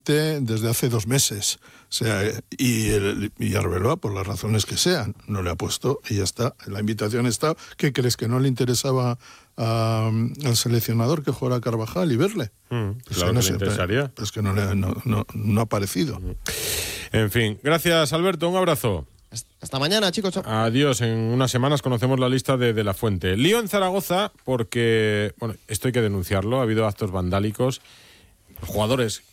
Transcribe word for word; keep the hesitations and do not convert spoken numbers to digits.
desde hace dos meses. O sea, y, el, y Arbeloa, por las razones que sean, no le ha puesto y ya está. La invitación está. ¿Qué crees? ¿Que no le interesaba a, al seleccionador que jugara a Carvajal y verle? Mm, pues claro que no que sé, le interesaría. Pues que no, le, no, no, no ha aparecido. Mm. En fin, gracias Alberto, un abrazo. Hasta mañana, chicos. Adiós, en unas semanas conocemos la lista de, de la Fuente. Lío en Zaragoza porque, bueno, esto hay que denunciarlo, ha habido actos vandálicos. Los jugadores